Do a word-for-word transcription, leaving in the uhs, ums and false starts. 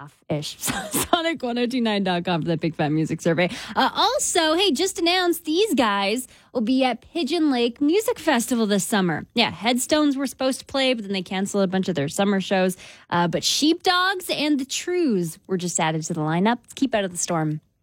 half-ish. Sonic ten twenty-nine dot com for the Big Fat Music Survey. Uh, also, hey, just announced these guys will be at Pigeon Lake Music Festival this summer. Yeah, Headstones were supposed to play, but then they canceled a bunch of their summer shows. Uh, but Sheepdogs and the Trues were just added to the lineup. Let's keep out of the storm.